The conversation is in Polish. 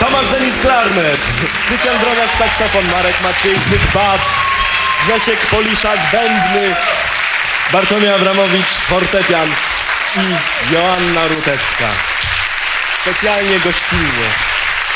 Tomasz Denis klarnet, Krystian Drogacz saksofon, Marek Maciejczyk bas, Grzesiek Poliszak bębny, Bartłomiej Abramowicz fortepian i Joanna Rutecka. Specjalnie gościnnie.